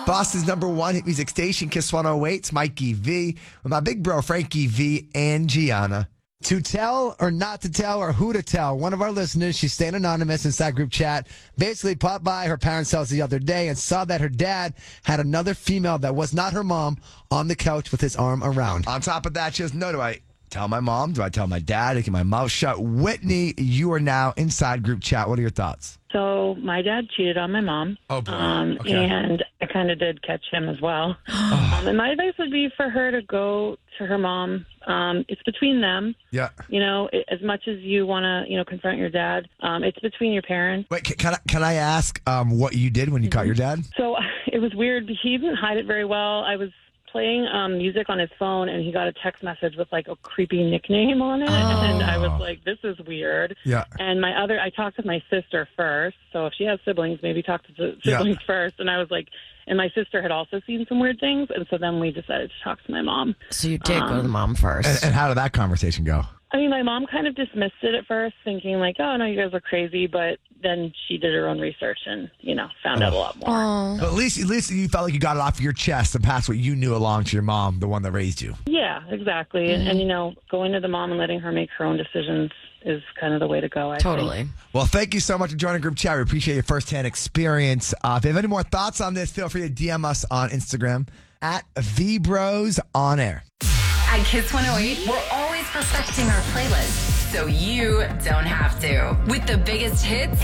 Boston's #1 hit music station, Kiss 108. It's Mikey V with my big bro, Frankie V and Gianna. To tell or not to tell or who to tell. One of our listeners, she's staying anonymous inside group chat, basically popped by her parents' house the other day and saw that her dad had another female that was not her mom on the couch with his arm around. On top of that, she goes, no, do I tell my mom? Do I tell my dad? I keep my mouth shut. Whitney, you are now inside group chat. What are your thoughts? So my dad cheated on my mom. Oh, boy. Okay. And I kind of did catch him as well. And my advice would be for her to go to her mom. It's between them. Yeah. You know, as much as you want to, confront your dad, it's between your parents. Wait, can I ask what you did when you caught your dad? So it was weird. He didn't hide it very well. I was playing music on his phone, and he got a text message with like a creepy nickname on it, and I was like, "This is weird." Yeah. And I talked with my sister first. So if she has siblings, maybe talk to the siblings first. And I was like, and my sister had also seen some weird things, and so then we decided to talk to my mom. So you did go to the mom first. And how did that conversation go? I mean, my mom kind of dismissed it at first, thinking like, "Oh no, you guys are crazy," but then she did her own research and, found out a lot more. But at least you felt like you got it off your chest and passed what you knew along to your mom, the one that raised you. Yeah, exactly. Mm-hmm. And going to the mom and letting her make her own decisions is kind of the way to go, I think. Well, thank you so much for joining Group Chat. We appreciate your firsthand experience. If you have any more thoughts on this, feel free to DM us on Instagram at VBrosOnAir. At Kiss 108, we're always perfecting our playlist so you don't have to. With the biggest hits